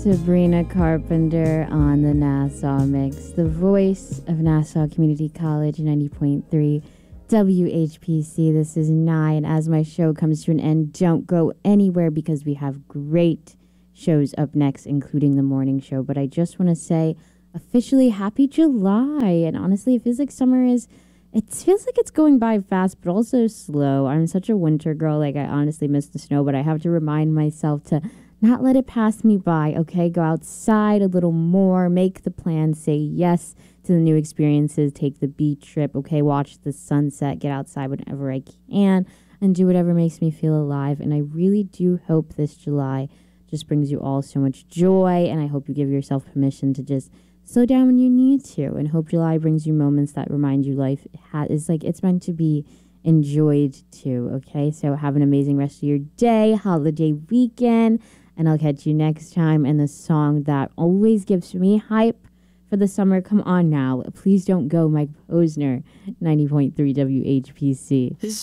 Sabrina Carpenter on the Nassau Mix, the voice of Nassau Community College 90.3 WHPC. This is Nye, and as my show comes to an end, don't go anywhere because we have great shows up next, including the morning show. But I just want to say officially happy July, and honestly, it feels like it feels like it's going by fast, but also slow. I'm such a winter girl. Like, I honestly miss the snow, but I have to remind myself to not let it pass me by, okay? Go outside a little more, make the plan, say yes to the new experiences, take the beach trip, okay? Watch the sunset, get outside whenever I can, and do whatever makes me feel alive. And I really do hope this July just brings you all so much joy, and I hope you give yourself permission to just slow down when you need to, and hope July brings you moments that remind you life is like it's meant to be enjoyed too, okay? So have an amazing rest of your day, holiday weekend, and I'll catch you next time. And the song that always gives me hype for the summer, come on now, Please Don't Go, Mike Posner, 90.3 WHPC.